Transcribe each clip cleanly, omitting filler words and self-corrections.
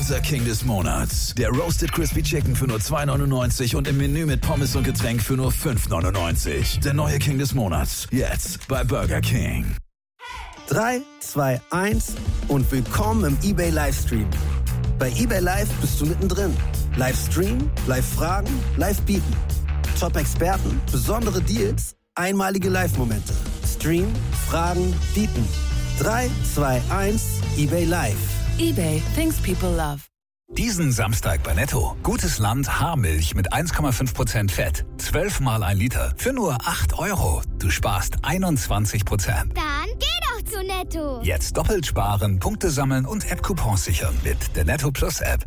Unser King des Monats. Der Roasted Crispy Chicken für nur 2,99 und im Menü mit Pommes und Getränk für nur 5,99. Der neue King des Monats. Jetzt bei Burger King. 3, 2, 1 und willkommen im eBay Livestream. Bei eBay Live bist du mittendrin. Livestream, Live-Fragen, Live-Bieten. Top-Experten, besondere Deals, einmalige Live-Momente. Stream, Fragen, Bieten. 3, 2, 1, eBay Live. eBay, things people love. Diesen Samstag bei Netto. Gutes Land Haarmilch mit 1,5% Fett. 12 mal 1 Liter für nur 8 €. Du sparst 21%. Dann geh doch zu Netto. Jetzt doppelt sparen, Punkte sammeln und App-Coupons sichern mit der Netto Plus App.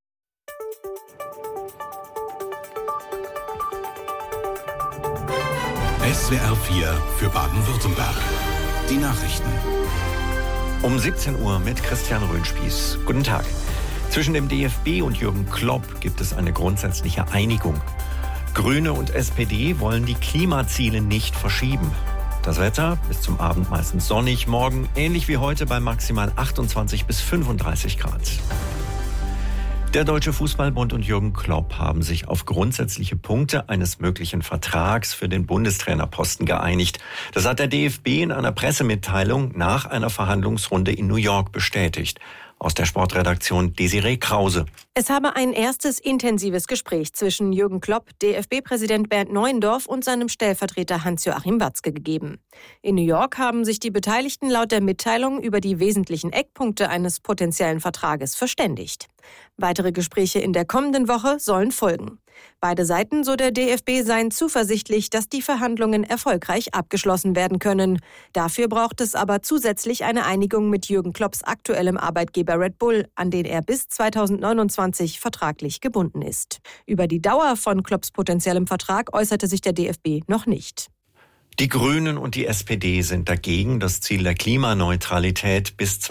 SWR 4 für Baden-Württemberg. Die Nachrichten. Um 17 Uhr mit Christian Röhnspieß. Guten Tag. Zwischen dem DFB und Jürgen Klopp gibt es eine grundsätzliche Einigung. Grüne und SPD wollen die Klimaziele nicht verschieben. Das Wetter bis zum Abend meistens sonnig, morgen ähnlich wie heute bei maximal 28 bis 35 Grad. Der Deutsche Fußballbund und Jürgen Klopp haben sich auf grundsätzliche Punkte eines möglichen Vertrags für den Bundestrainerposten geeinigt. Das hat der DFB in einer Pressemitteilung nach einer Verhandlungsrunde in New York bestätigt. Aus der Sportredaktion Desiree Krause. Es habe ein erstes intensives Gespräch zwischen Jürgen Klopp, DFB-Präsident Bernd Neuendorf und seinem Stellvertreter Hans-Joachim Watzke gegeben. In New York haben sich die Beteiligten laut der Mitteilung über die wesentlichen Eckpunkte eines potenziellen Vertrages verständigt. Weitere Gespräche in der kommenden Woche sollen folgen. Beide Seiten, so der DFB, seien zuversichtlich, dass die Verhandlungen erfolgreich abgeschlossen werden können. Dafür braucht es aber zusätzlich eine Einigung mit Jürgen Klopps aktuellem Arbeitgeber Red Bull, an den er bis 2029 vertraglich gebunden ist. Über die Dauer von Klopps potenziellem Vertrag äußerte sich der DFB noch nicht. Die Grünen und die SPD sind dagegen, das Ziel der Klimaneutralität bis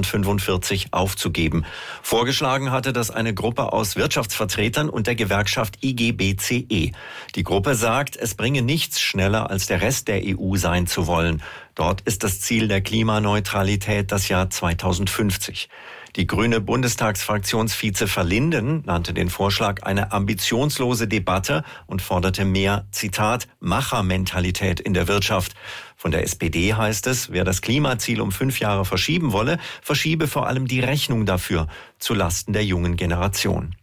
2045 aufzugeben. Vorgeschlagen hatte das eine Gruppe aus Wirtschaftsvertretern und der Gewerkschaft IG BCE. Die Gruppe sagt, es bringe nichts schneller als der Rest der EU sein zu wollen. Dort ist das Ziel der Klimaneutralität das Jahr 2050. Die grüne Bundestagsfraktionsvize Verlinden nannte den Vorschlag eine ambitionslose Debatte und forderte mehr, Zitat, Machermentalität in der Wirtschaft. Von der SPD heißt es, wer das Klimaziel um 5 Jahre verschieben wolle, verschiebe vor allem die Rechnung dafür zu Lasten der jungen Generation.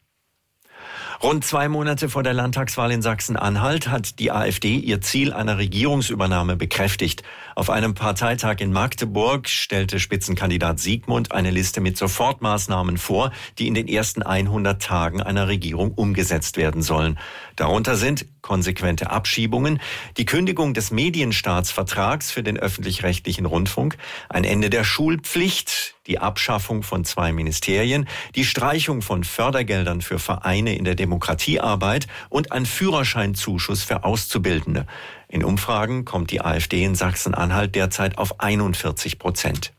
Rund 2 Monate vor der Landtagswahl in Sachsen-Anhalt hat die AfD ihr Ziel einer Regierungsübernahme bekräftigt. Auf einem Parteitag in Magdeburg stellte Spitzenkandidat Siegmund eine Liste mit Sofortmaßnahmen vor, die in den ersten 100 Tagen einer Regierung umgesetzt werden sollen. Darunter sind konsequente Abschiebungen, die Kündigung des Medienstaatsvertrags für den öffentlich-rechtlichen Rundfunk, ein Ende der Schulpflicht, die Abschaffung von 2 Ministerien, die Streichung von Fördergeldern für Vereine in der Demokratiearbeit und ein Führerscheinzuschuss für Auszubildende. In Umfragen kommt die AfD in Sachsen-Anhalt derzeit auf 41%.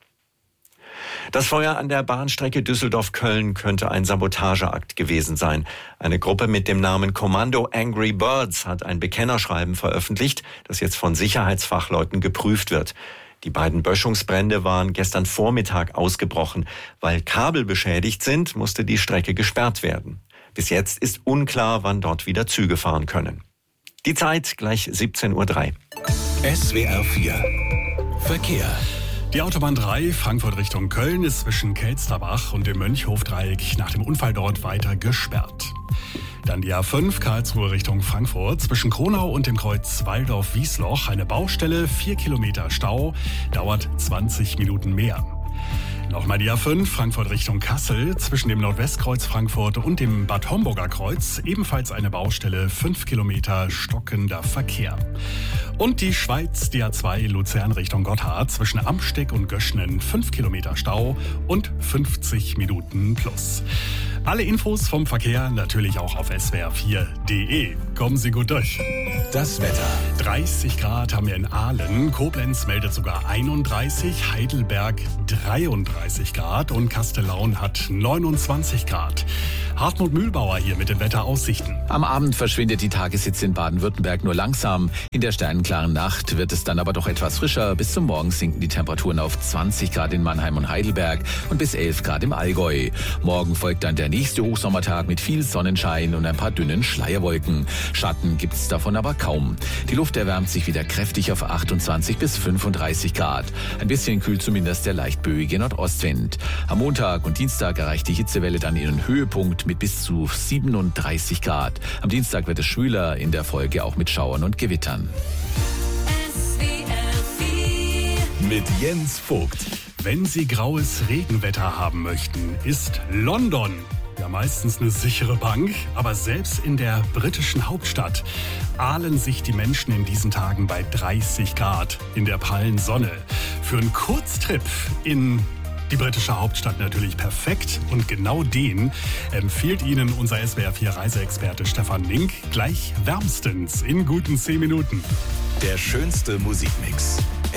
Das Feuer an der Bahnstrecke Düsseldorf-Köln könnte ein Sabotageakt gewesen sein. Eine Gruppe mit dem Namen Kommando Angry Birds hat ein Bekennerschreiben veröffentlicht, das jetzt von Sicherheitsfachleuten geprüft wird. Die beiden Böschungsbrände waren gestern Vormittag ausgebrochen. Weil Kabel beschädigt sind, musste die Strecke gesperrt werden. Bis jetzt ist unklar, wann dort wieder Züge fahren können. Die Zeit gleich 17:03 Uhr. SWR 4 Verkehr. Die Autobahn 3 Frankfurt Richtung Köln ist zwischen Kelsterbach und dem Mönchhofdreieck nach dem Unfall dort weiter gesperrt. Dann die A5 Karlsruhe Richtung Frankfurt zwischen Kronau und dem Kreuz Waldorf-Wiesloch. Eine Baustelle, 4 Kilometer Stau, dauert 20 Minuten mehr. Nochmal die A5 Frankfurt Richtung Kassel zwischen dem Nordwestkreuz Frankfurt und dem Bad Homburger Kreuz. Ebenfalls eine Baustelle, 5 Kilometer stockender Verkehr. Und die Schweiz, die A2 Luzern Richtung Gotthard zwischen Amsteck und Göschnen, 5 Kilometer Stau und 50 Minuten plus. Alle Infos vom Verkehr natürlich auch auf swr4.de. Kommen Sie gut durch. Das Wetter. 30 Grad haben wir in Aalen, Koblenz meldet sogar 31, Heidelberg 33 Grad und Kastellaun hat 29 Grad. Hartmut Mühlbauer hier mit den Wetteraussichten. Am Abend verschwindet die Tageshitze in Baden-Württemberg nur langsam. In der sternenklaren Nacht wird es dann aber doch etwas frischer. Bis zum Morgen sinken die Temperaturen auf 20 Grad in Mannheim und Heidelberg und bis 11 Grad im Allgäu. Morgen folgt dann der nächste Hochsommertag mit viel Sonnenschein und ein paar dünnen Schleierwolken. Schatten gibt's davon aber kaum. Die Luft erwärmt sich wieder kräftig auf 28 bis 35 Grad. Ein bisschen kühlt zumindest der leicht böige Nordostwind. Am Montag und Dienstag erreicht die Hitzewelle dann ihren Höhepunkt mit bis zu 37 Grad. Am Dienstag wird es schwüler, in der Folge auch mit Schauern und Gewittern. Mit Jens Vogt. Wenn Sie graues Regenwetter haben möchten, ist London ja meistens eine sichere Bank, aber selbst in der britischen Hauptstadt ahlen sich die Menschen in diesen Tagen bei 30 Grad in der prallen Sonne. Für einen Kurztrip in die britische Hauptstadt natürlich perfekt und genau den empfiehlt Ihnen unser SWR4-Reiseexperte Stefan Link gleich wärmstens in guten 10 Minuten. Der schönste Musikmix.